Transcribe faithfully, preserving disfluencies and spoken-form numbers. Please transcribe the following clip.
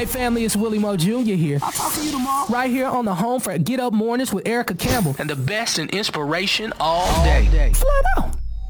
Hey family, it's Willie Mo Junior here. I'll talk to you tomorrow. Right here on the home for Get Up Mornings with Erica Campbell. And the best in inspiration all day. Flat out.